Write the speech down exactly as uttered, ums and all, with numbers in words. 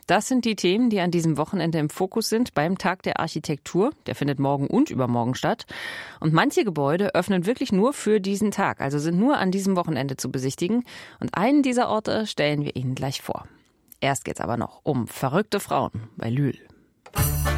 Das sind die Themen, die an diesem Wochenende im Fokus sind beim Tag der Architektur. Der findet morgen und übermorgen statt. Und manche Gebäude öffnen wirklich nur für diesen Tag, also sind nur an diesem Wochenende zu besichtigen. Und einen dieser Orte stellen wir Ihnen gleich vor. Erst geht's aber noch um verrückte Frauen bei Lühl.